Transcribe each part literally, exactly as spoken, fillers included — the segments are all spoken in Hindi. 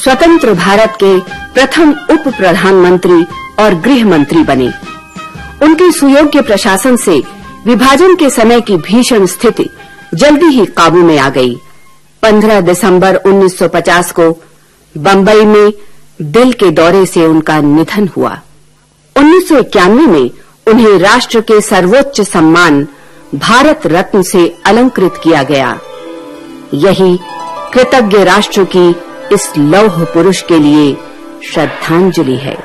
स्वतंत्र भारत के प्रथम उप प्रधानमंत्री और गृह मंत्री बने। उनके सुयोग्य प्रशासन से विभाजन के समय की भीषण स्थिति जल्दी ही काबू में आ गई। पंद्रह दिसंबर उन्नीस सौ पचास को बंबई में दिल के दौरे से उनका निधन हुआ। उन्नीस सौ इक्यानवे में उन्हें राष्ट्र के सर्वोच्च सम्मान भारत रत्न से अलंकृत किया गया। यही कृतज्ञ राष्ट्र की इस लौह पुरुष के लिए श्रद्धांजलि है।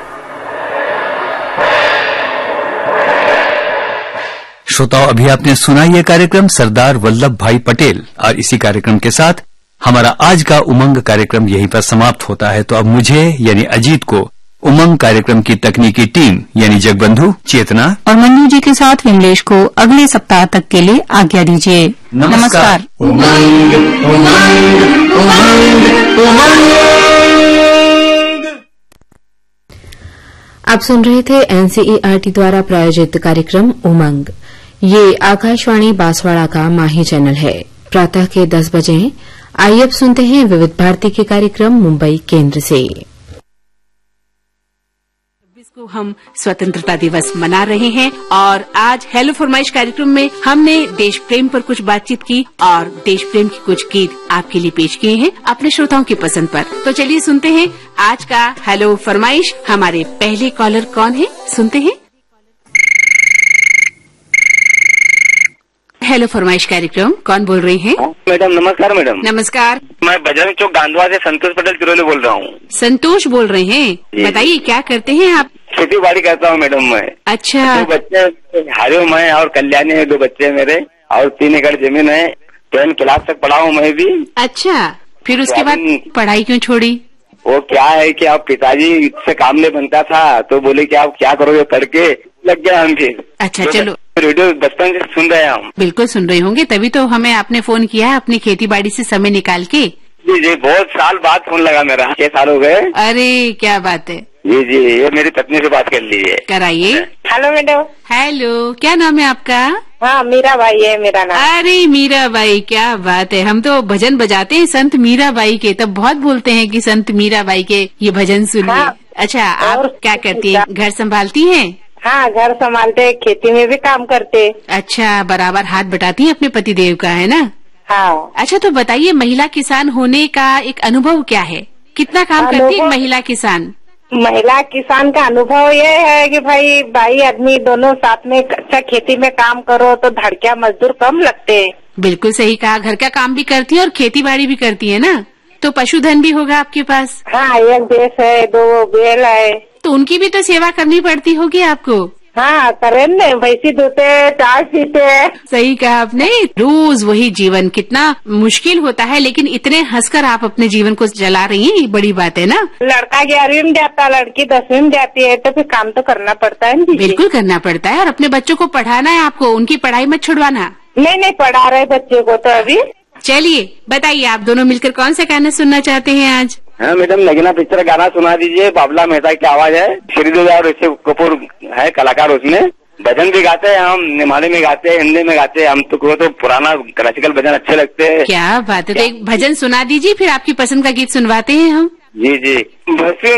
श्रोताओं, अभी आपने सुना यह कार्यक्रम सरदार वल्लभ भाई पटेल, और इसी कार्यक्रम के साथ हमारा आज का उमंग कार्यक्रम यहीं पर समाप्त होता है। तो अब मुझे यानी अजीत को उमंग कार्यक्रम की तकनीकी टीम यानी जगबंधु, चेतना और मंजू जी के साथ विमलेश को अगले सप्ताह तक के लिए आज्ञा दीजिए। नमस्कार। उमंग, उमंग, उमंग, उमंग। आप सुन रहे थे एनसीईआरटी द्वारा प्रायोजित कार्यक्रम उमंग। ये आकाशवाणी बांसवाड़ा का माही चैनल है। प्रातः के दस बजे आइए अब सुनते हैं विविध भारती के कार्यक्रम मुंबई केंद्र से। को हम स्वतंत्रता दिवस मना रहे हैं और आज हेलो फरमाइश कार्यक्रम में हमने देश प्रेम पर कुछ बातचीत की और देश प्रेम की कुछ गीत आपके लिए पेश किए हैं अपने श्रोताओं की पसंद पर। तो चलिए सुनते हैं आज का हेलो फरमाइश। हमारे पहले कॉलर कौन है, सुनते हैं। हेलो फरमाइश कार्यक्रम, कौन बोल रही हैं? मैडम नमस्कार। मैडम नमस्कार। मैं बजरंग चौक गांधवा से संतोष पटेल तिरोले बोल रहा हूँ। संतोष बोल रहे हैं, बताइए क्या करते हैं आप? खेती बाड़ी करता हूँ मैडम मैं। अच्छा। दो बच्चे, हारियो मैं और कल्याणी है, दो बच्चे मेरे, और तीन एकड़ जमीन है। टेन क्लास तक पढ़ा हूँ मैं भी। अच्छा, फिर उसके बाद पढ़ाई क्यों छोड़ी? वो क्या है कि आप पिताजी से काम नहीं बनता था तो बोले कि आप क्या करोगे, करके लग गया हम फिर। अच्छा तो चलो, रेडियो बचपन से सुन रहे हैं हम। बिल्कुल सुन रहे होंगे, तभी तो हमें आपने फोन किया है अपनी खेती बाड़ी से समय निकाल के। जी जी, बहुत साल बाद फोन लगा मेरा, छह साल हो गए। अरे क्या बात है। जी जी, ये मेरी पत्नी से बात कर लीजिए। कराइए। Hello madam. हेलो, क्या नाम है आपका? हाँ, मीरा बाई है मेरा नाम। अरे मीरा बाई, क्या बात है। हम तो भजन बजाते हैं संत मीरा बाई के, तब बहुत बोलते हैं कि संत मीरा बाई के ये भजन सुनिए। हाँ। अच्छा, आप क्या करती हैं? घर संभालती हैं? हाँ, घर संभालते, खेती में भी काम करते। अच्छा, बराबर हाथ बटाती हैं अपने पति देव का, है ना? हाँ। अच्छा, तो बताइए महिला किसान होने का एक अनुभव क्या है? कितना काम करती है महिला किसान? महिला किसान का अनुभव ये है कि भाई भाई आदमी दोनों साथ में अच्छा खेती में काम करो तो धड़किया मजदूर कम लगते हैं। बिल्कुल सही कहा, घर का काम भी करती है और खेती बाड़ी भी करती है ना, तो पशुधन भी होगा आपके पास? हाँ, एक भैंस है, दो बैल है। तो उनकी भी तो सेवा करनी पड़ती होगी आपको? हाँ, करें न, भैंसी धोते, चाय पीते। सही कहा आपने, रोज वही जीवन कितना मुश्किल होता है, लेकिन इतने हंसकर आप अपने जीवन को चला रही हैं, ये बड़ी बात है ना। लड़का ग्यारहवीं में जाता, लड़की दसवीं में जाती है, तो फिर काम तो करना पड़ता है। बिल्कुल करना पड़ता है, और अपने बच्चों को पढ़ाना है आपको, उनकी पढ़ाई मत छुड़वाना। नहीं नहीं, पढ़ा रहे बच्चे को तो अभी। चलिए बताइए, आप दोनों मिलकर कौन सा गाना सुनना चाहते हैं आज? हाँ मैडम, नगीना पिक्चर गाना सुना दीजिए। बाबला मेहता की आवाज है, श्रीदेवी और ऋषि कपूर है कलाकार उसमें। भजन भी गाते हैं हम, निमाली में गाते हैं, हिंदी में गाते हैं हम। तो को तो पुराना क्लासिकल भजन अच्छे लगते हैं। क्या बात है, तो एक भजन सुना दीजिए, फिर आपकी पसंद का गीत सुनवाते हैं हम। जी जी।